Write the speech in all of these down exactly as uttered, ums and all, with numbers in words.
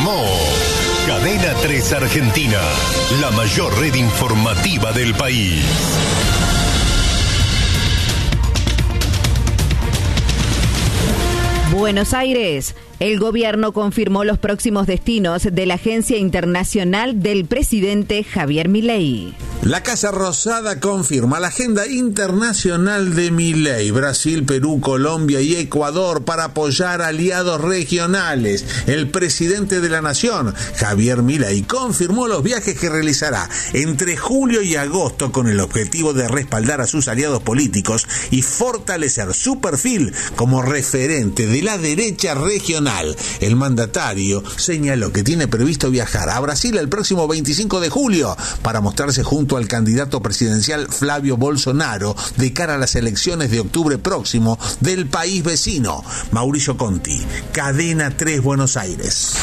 Informó Cadena tres Argentina, la mayor red informativa del país. Buenos Aires. El gobierno confirmó los próximos destinos de la Agencia Internacional del presidente Javier Milei. La Casa Rosada confirma la agenda internacional de Milei, Brasil, Perú, Colombia y Ecuador para apoyar aliados regionales. El presidente de la nación, Javier Milei, confirmó los viajes que realizará entre julio y agosto con el objetivo de respaldar a sus aliados políticos y fortalecer su perfil como referente de la derecha regional. El mandatario señaló que tiene previsto viajar a Brasil el próximo veinticinco de julio para mostrarse junto al candidato presidencial Flavio Bolsonaro de cara a las elecciones de octubre próximo del país vecino. Mauricio Conti, Cadena tres Buenos Aires.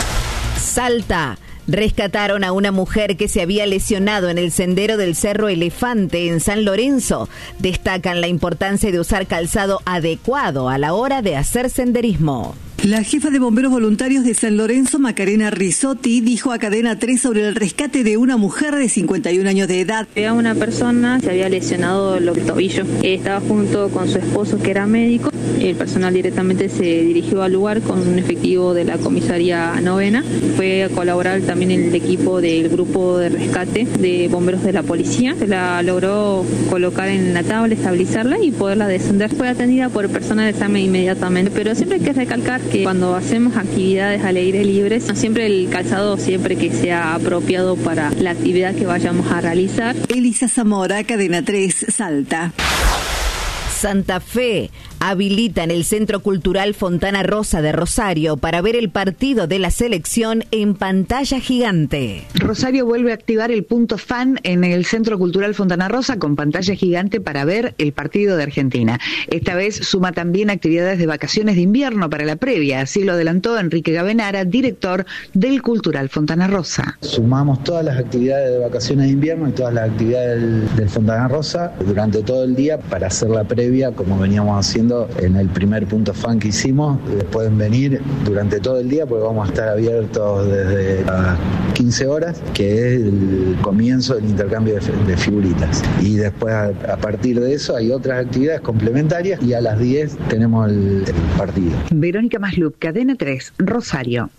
Salta. Rescataron a una mujer que se había lesionado en el sendero del Cerro Elefante en San Lorenzo. Destacan la importancia de usar calzado adecuado a la hora de hacer senderismo. La jefa de bomberos voluntarios de San Lorenzo, Macarena Risotti, dijo a Cadena tres sobre el rescate de una mujer de cincuenta y un años de edad. Era una persona, se había lesionado el tobillo. Estaba junto con su esposo, que era médico. El personal directamente se dirigió al lugar con un efectivo de la comisaría novena. Fue a colaborar también el equipo del grupo de rescate de bomberos de la policía. Se la logró colocar en la tabla, estabilizarla y poderla descender. Fue atendida por el personal de examen inmediatamente, pero siempre hay que recalcar que cuando hacemos actividades al aire libre, siempre el calzado siempre que sea apropiado para la actividad que vayamos a realizar. Elisa Zamora, Cadena tres, Salta. Santa Fe habilita en el Centro Cultural Fontana Rosa de Rosario para ver el partido de la selección en pantalla gigante. Rosario vuelve a activar el punto fan en el Centro Cultural Fontana Rosa con pantalla gigante para ver el partido de Argentina. Esta vez suma también actividades de vacaciones de invierno para la previa, así lo adelantó Enrique Gavenara, director del Cultural Fontana Rosa. Sumamos todas las actividades de vacaciones de invierno y todas las actividades del, del Fontana Rosa durante todo el día para hacer la previa como veníamos haciendo en el primer punto fan que hicimos. Pueden venir durante todo el día porque vamos a estar abiertos desde las quince horas, que es el comienzo del intercambio de, de figuritas, y después a, a partir de eso hay otras actividades complementarias y a las diez tenemos el, el partido. Verónica Maslup, Cadena tres, Rosario.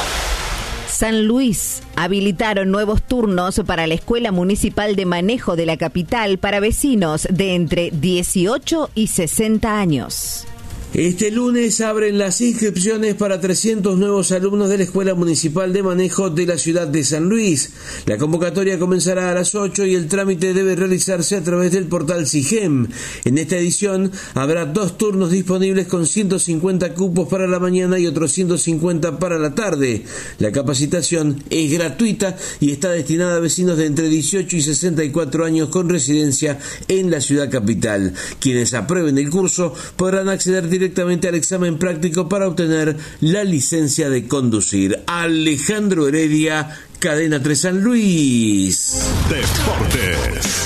San Luis. Habilitaron nuevos turnos para la Escuela Municipal de Manejo de la capital para vecinos de entre dieciocho y sesenta años. Este lunes abren las inscripciones para trescientos nuevos alumnos de la Escuela Municipal de Manejo de la ciudad de San Luis. La convocatoria comenzará a las ocho y el trámite debe realizarse a través del portal SIGEM. En esta edición habrá dos turnos disponibles con ciento cincuenta cupos para la mañana y otros ciento cincuenta para la tarde. La capacitación es gratuita y está destinada a vecinos de entre dieciocho y sesenta y cuatro años con residencia en la ciudad capital. Quienes aprueben el curso podrán acceder directamente directamente al examen práctico para obtener la licencia de conducir. Alejandro Heredia, Cadena tres San Luis. Deportes.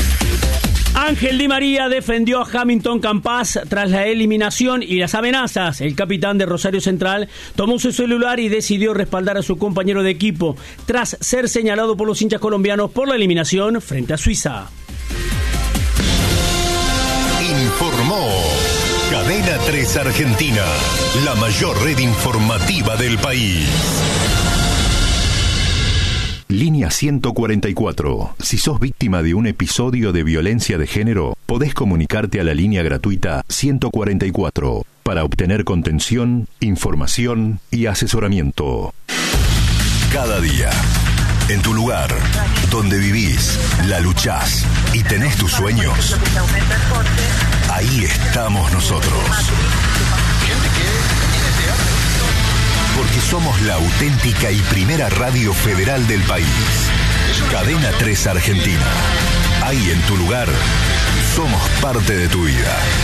Ángel Di María defendió a Hamilton Campas tras la eliminación y las amenazas. El capitán de Rosario Central tomó su celular y decidió respaldar a su compañero de equipo tras ser señalado por los hinchas colombianos por la eliminación frente a Suiza. Informó Cadena tres Argentina, la mayor red informativa del país. Línea ciento cuarenta y cuatro. Si sos víctima de un episodio de violencia de género, podés comunicarte a la línea gratuita ciento cuarenta y cuatro para obtener contención, información y asesoramiento. Cada día, en tu lugar, donde vivís, la luchás y tenés tus sueños, ahí estamos nosotros. Porque somos la auténtica y primera radio federal del país. Cadena tres Argentina. Ahí en tu lugar, somos parte de tu vida.